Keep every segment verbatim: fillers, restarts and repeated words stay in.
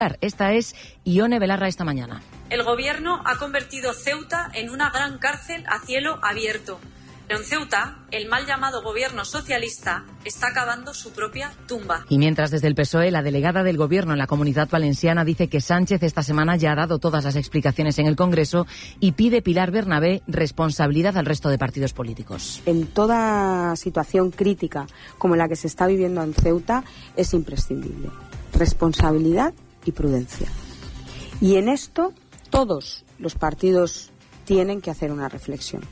Esta es Ione Belarra esta mañana. El gobierno ha convertido Ceuta en una gran cárcel a cielo abierto. Pero en Ceuta, el mal llamado gobierno socialista está cavando su propia tumba. Y mientras desde el P S O E, la delegada del gobierno en la Comunidad Valenciana dice que Sánchez esta semana ya ha dado todas las explicaciones en el Congreso y pide Pilar Bernabé responsabilidad al resto de partidos políticos. En toda situación crítica como la que se está viviendo en Ceuta es imprescindible responsabilidad y prudencia. Y en esto todos los partidos tienen que hacer una reflexión.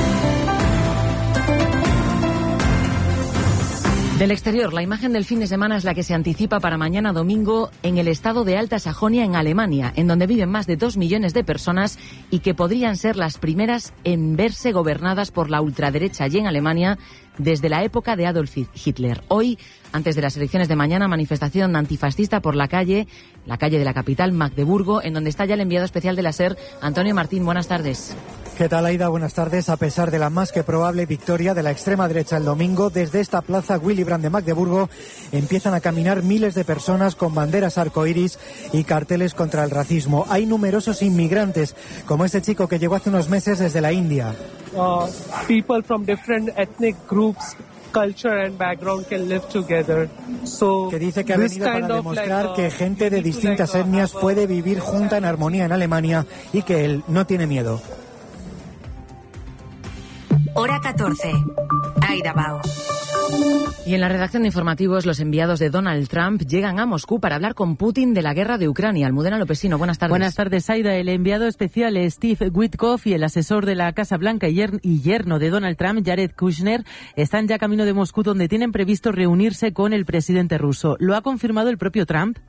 Del exterior, la imagen del fin de semana es la que se anticipa para mañana domingo en el estado de Alta Sajonia, en Alemania, en donde viven más de dos millones de personas y que podrían ser las primeras en verse gobernadas por la ultraderecha allí en Alemania desde la época de Adolf Hitler. Hoy, antes de las elecciones de mañana, manifestación antifascista por la calle, la calle de la capital, Magdeburgo, en donde está ya el enviado especial de la SER, Antonio Martín. Buenas tardes. ¿Qué tal, Aida? Buenas tardes. A pesar de la más que probable victoria de la extrema derecha el domingo, desde esta plaza Willy Brandt de Magdeburgo empiezan a caminar miles de personas con banderas arcoíris y carteles contra el racismo. Hay numerosos inmigrantes, como este chico que llegó hace unos meses desde la India. Uh, people from different ethnic groups, culture and background can live together. So, que dice que ha venido para demostrar like, uh, que gente de distintas like, uh, etnias puede vivir junta en armonía en Alemania y que él no tiene miedo. Hora catorce. Aida Bao. Y en la redacción de informativos, los enviados de Donald Trump llegan a Moscú para hablar con Putin de la guerra de Ucrania. Almudena Lopesino, buenas tardes. Buenas tardes, Aida. El enviado especial Steve Witkoff y el asesor de la Casa Blanca y yerno de Donald Trump, Jared Kushner, están ya camino de Moscú, donde tienen previsto reunirse con el presidente ruso. Lo ha confirmado el propio Trump,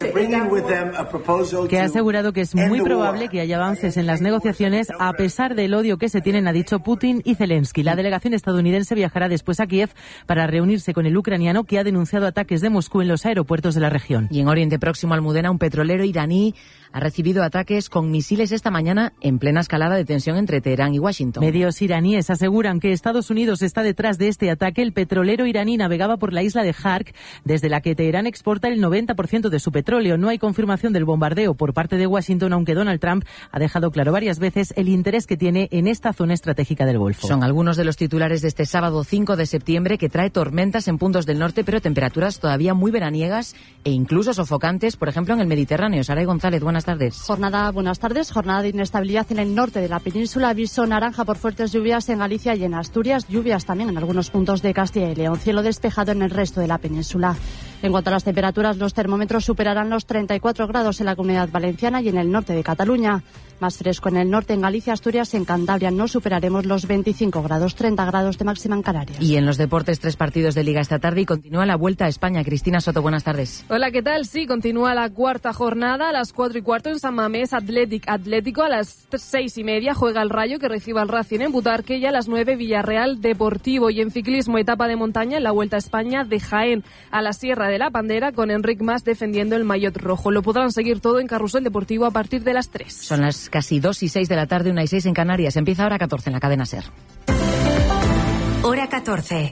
que ha asegurado que es muy probable que haya avances en las negociaciones a pesar del odio que se tienen, ha dicho Putin y Zelensky. La delegación estadounidense viajará después a Kiev para reunirse con el ucraniano, que ha denunciado ataques de Moscú en los aeropuertos de la región. Y en Oriente Próximo, Almudena, un petrolero iraní ha recibido ataques con misiles esta mañana en plena escalada de tensión entre Teherán y Washington. Medios iraníes aseguran que Estados Unidos está detrás de este ataque. El petrolero iraní navegaba por la isla de Hark, desde la que Teherán exporta el noventa por ciento de su petróleo. No hay confirmación del bombardeo por parte de Washington, aunque Donald Trump ha dejado claro varias veces el interés que tiene en esta zona estratégica del Golfo. Son algunos de los titulares de este sábado cinco de septiembre, que trae tormentas en puntos del norte, pero temperaturas todavía muy veraniegas e incluso sofocantes, por ejemplo en el Mediterráneo. Saray González, buenas tardes. Jornada, buenas tardes. Jornada de inestabilidad en el norte de la península. Aviso naranja por fuertes lluvias en Galicia y en Asturias. Lluvias también en algunos puntos de Castilla y León. Cielo despejado en el resto de la península. En cuanto a las temperaturas, los termómetros superarán los treinta y cuatro grados en la Comunidad Valenciana y en el norte de Cataluña. Más fresco en el norte, en Galicia, Asturias, en Cantabria no superaremos los veinticinco grados, treinta grados de máxima en Canarias. Y en los deportes, tres partidos de Liga esta tarde y continúa la Vuelta a España. Cristina Soto, buenas tardes. Hola, ¿qué tal? Sí, continúa la cuarta jornada a las cuatro y cuarto en San Mamés. Athletic Atlético a las seis y media juega el Rayo, que recibe al Racing en Butarque, y a las nueve Villarreal Deportivo. Y en ciclismo, etapa de montaña en la Vuelta a España de Jaén a la Sierra de la Pandera, con Enric Mas defendiendo el maillot rojo. Lo podrán seguir todo en Carrusel Deportivo a partir de las tres. Son las casi dos y seis de la tarde, una y seis en Canarias. Empieza Hora catorce en la cadena SER. Hora catorce.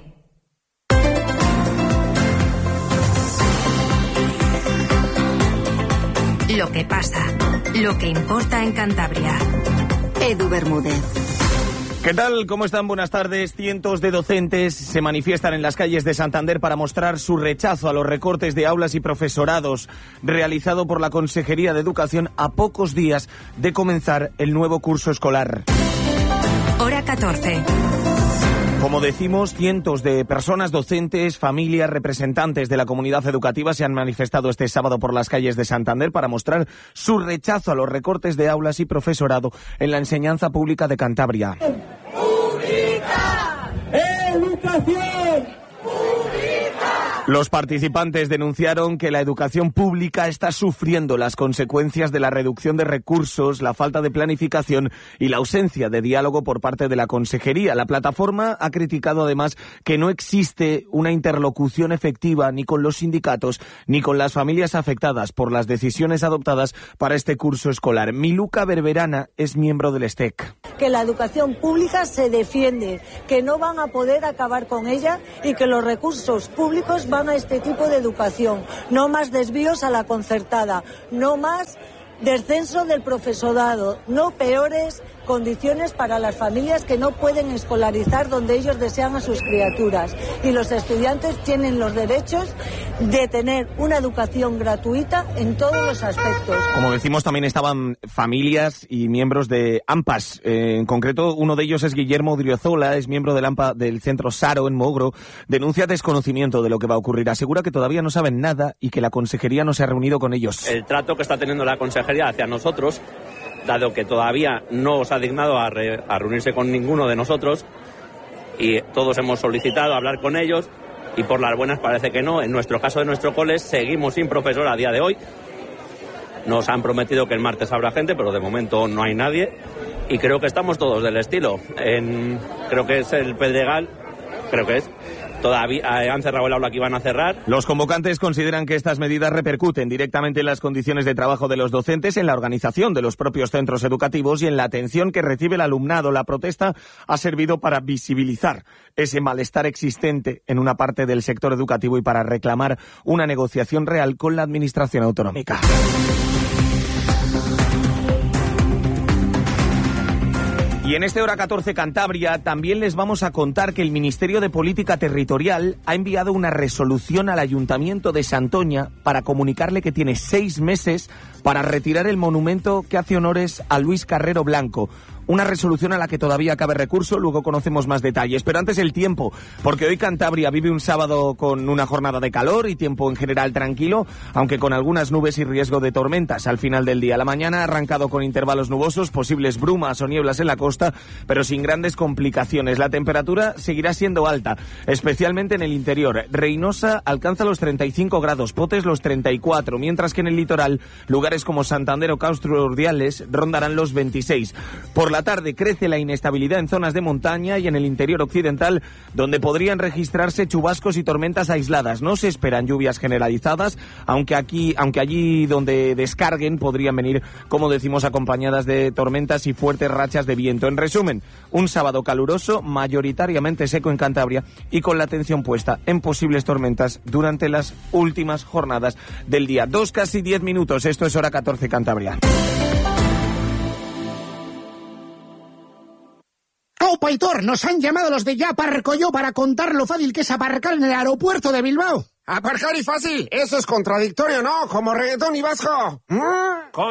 Lo que pasa, lo que importa en Cantabria. Edu Bermúdez. ¿Qué tal? ¿Cómo están? Buenas tardes. Cientos de docentes se manifiestan en las calles de Santander para mostrar su rechazo a los recortes de aulas y profesorados realizado por la Consejería de Educación a pocos días de comenzar el nuevo curso escolar. Hora catorce. Como decimos, cientos de personas, docentes, familias, representantes de la comunidad educativa se han manifestado este sábado por las calles de Santander para mostrar su rechazo a los recortes de aulas y profesorado en la enseñanza pública de Cantabria. ¡Pública! ¡Educación! Los participantes denunciaron que la educación pública está sufriendo las consecuencias de la reducción de recursos, la falta de planificación y la ausencia de diálogo por parte de la Consejería. La plataforma ha criticado además que no existe una interlocución efectiva ni con los sindicatos ni con las familias afectadas por las decisiones adoptadas para este curso escolar. Miluca Berberana es miembro del STEC. Que la educación pública se defiende, que no van a poder acabar con ella y que los recursos públicos van van a este tipo de educación. No más desvíos a la concertada, no más descenso del profesorado, no peores condiciones para las familias que no pueden escolarizar donde ellos desean a sus criaturas. Y los estudiantes tienen los derechos de tener una educación gratuita en todos los aspectos. Como decimos, también estaban familias y miembros de AMPAS. Eh, en concreto, uno de ellos es Guillermo Odriozola, es miembro del AMPA del centro Saro en Mogro. Denuncia desconocimiento de lo que va a ocurrir. Asegura que todavía no saben nada y que la consejería no se ha reunido con ellos. El trato que está teniendo la consejería hacia nosotros, dado que todavía no os ha dignado a, re, a reunirse con ninguno de nosotros, y todos hemos solicitado hablar con ellos, y por las buenas parece que no. En nuestro caso de nuestro cole seguimos sin profesor a día de hoy. Nos han prometido que el martes habrá gente, pero de momento no hay nadie, y creo que estamos todos del estilo. En, creo que es el Pedregal, creo que es. Todavía han cerrado el aula que iban a cerrar. Los convocantes consideran que estas medidas repercuten directamente en las condiciones de trabajo de los docentes, en la organización de los propios centros educativos y en la atención que recibe el alumnado. La protesta ha servido para visibilizar ese malestar existente en una parte del sector educativo y para reclamar una negociación real con la administración autonómica. Y en este Hora catorce Cantabria también les vamos a contar que el Ministerio de Política Territorial ha enviado una resolución al Ayuntamiento de Santoña para comunicarle que tiene seis meses para retirar el monumento que hace honores a Luis Carrero Blanco. Una resolución a la que todavía cabe recurso, luego conocemos más detalles. Pero antes el tiempo, porque hoy Cantabria vive un sábado con una jornada de calor y tiempo en general tranquilo, aunque con algunas nubes y riesgo de tormentas al final del día. La mañana ha arrancado con intervalos nubosos, posibles brumas o nieblas en la costa, pero sin grandes complicaciones. La temperatura seguirá siendo alta, especialmente en el interior. Reinosa alcanza los treinta y cinco grados, Potes los treinta y cuatro, mientras que en el litoral, lugares como Santander o Castro Urdiales rondarán los veintiséis. Por la tarde crece la inestabilidad en zonas de montaña y en el interior occidental, donde podrían registrarse chubascos y tormentas aisladas. No se esperan lluvias generalizadas, aunque aquí, aunque allí donde descarguen podrían venir, como decimos, acompañadas de tormentas y fuertes rachas de viento. En resumen, un sábado caluroso, mayoritariamente seco en Cantabria y con la atención puesta en posibles tormentas durante las últimas jornadas del día. Dos casi diez minutos. Esto es Hora catorce Cantabria. ¡Oh, Paitor! Nos han llamado los de Ya Aparco Yo para contar lo fácil que es aparcar en el aeropuerto de Bilbao. Aparcar y fácil, eso es contradictorio, ¿no? Como reggaetón y vasco. ¿Mm?